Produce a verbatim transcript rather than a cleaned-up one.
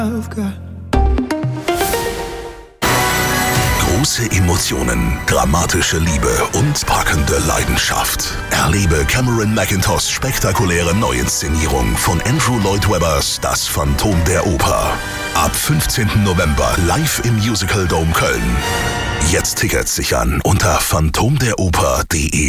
Große Emotionen, dramatische Liebe und packende Leidenschaft. Erlebe Cameron Mackintoshs spektakuläre Neuinszenierung von Andrew Lloyd Webbers Das Phantom der Oper. Ab fünfzehnten November live im Musical Dome Köln. Jetzt Tickets sichern unter phantom der oper punkt de.